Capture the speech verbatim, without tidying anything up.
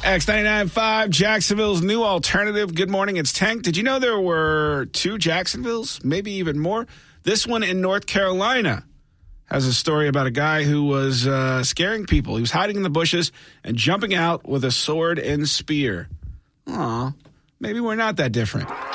X ninety-nine point five, Jacksonville's new alternative. Good morning, it's Tank. Did you know there were two Jacksonvilles, maybe even more? This one in North Carolina has a story about a guy who was uh, scaring people. He was hiding in the bushes and jumping out with a sword and spear. Aw, maybe we're not that different.